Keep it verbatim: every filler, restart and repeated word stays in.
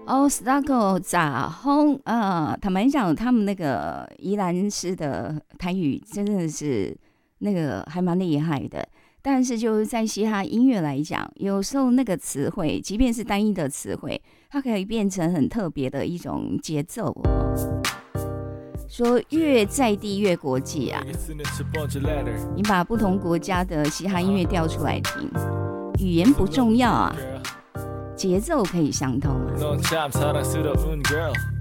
哦 s t a c o 咋轰？呃，坦白讲，他们那个宜兰市的台语真的是那个还蛮厉害的。但是就是在嘻哈音乐来讲，有时候那个词汇，即便是单一的词汇，它可以变成很特别的一种节奏哦。说越在地越国际啊，你把不同国家的嘻哈音乐调出来听，语言不重要啊，节奏可以相通啊。